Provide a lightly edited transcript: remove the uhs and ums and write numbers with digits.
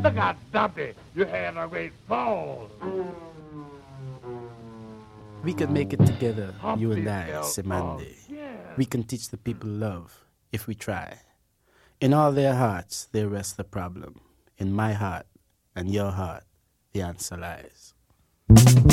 Look out, Dumpty. You had a great fall. We can make it together, you and I, Humpty Simande. yeah. We can teach the people love, if we try. In all their hearts, there rests the problem. In my heart and your heart, the answer lies.